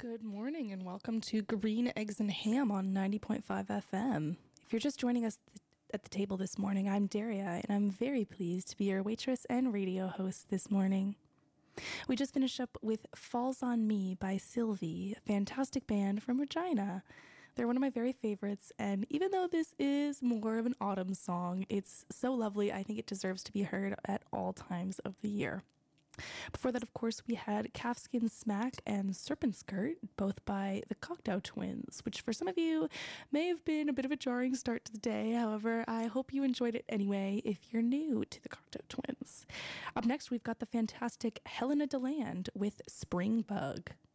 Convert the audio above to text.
Good morning and welcome to Green Eggs and Ham on 90.5 FM. If you're just joining us at the table this morning, I'm Daria and I'm very pleased to be your waitress and radio host this morning. We just finished up with Falls on Me by Sylvie, a fantastic band from Regina. They're one of my very favorites, and even though this is more of an autumn song, it's so lovely I think it deserves to be heard at all times of the year. Before that, of course, we had Calfskin Smack and Serpent Skirt, both by the Cocteau Twins, which for some of you may have been a bit of a jarring start to the day. However, I hope you enjoyed it anyway if you're new to the Cocteau Twins. Up next, we've got the fantastic Helena DeLand with Spring Bug.